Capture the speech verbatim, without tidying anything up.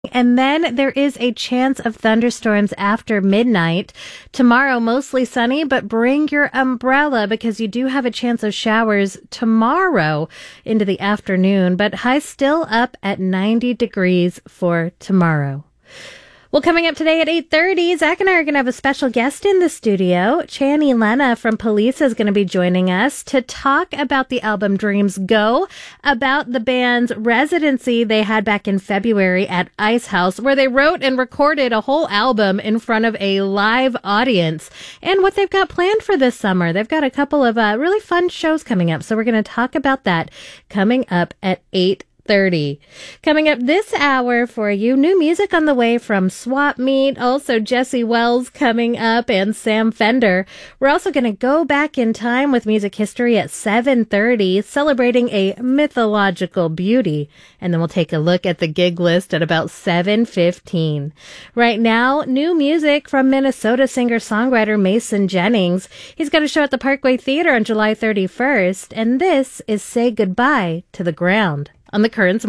And then there is a chance of thunderstorms after midnight. Tomorrow, mostly sunny, but bring your umbrella because you do have a chance of showers tomorrow into the afternoon. But highs still up at ninety degrees for tomorrow. Well, coming up today at eight thirty, Zach and I are going to have a special guest in the studio. Channy Lena from Police is going to be joining us to talk about the album Dreams Go, about the band's residency they had back in February at Ice House, where they wrote and recorded a whole album in front of a live audience, and what they've got planned for this summer. They've got a couple of uh, really fun shows coming up, so we're going to talk about that coming up at eight thirty. Coming up this hour for you, new music on the way from Swap Meet, also Jesse Wells coming up, and Sam Fender. We're also going to go back in time with music history at seven thirty, celebrating a mythological beauty, and then we'll take a look at the gig list at about seven fifteen. Right now, new music from Minnesota singer-songwriter Mason Jennings. He's got a show at the Parkway Theater on July thirty-first, and this is Say Goodbye to the Ground on the Currents